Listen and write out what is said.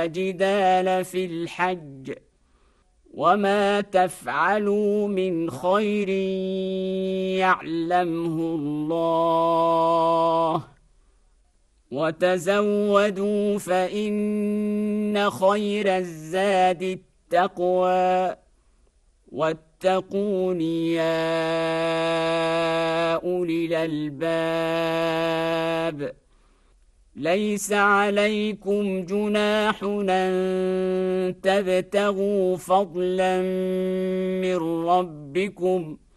جدال في الحج وما تفعلوا من خير يعلمه الله وتزودوا فإن خير الزاد التقوى واتقون يا أولي الألباب ليس عليكم جناح أن تبتغوا فضلا من ربكم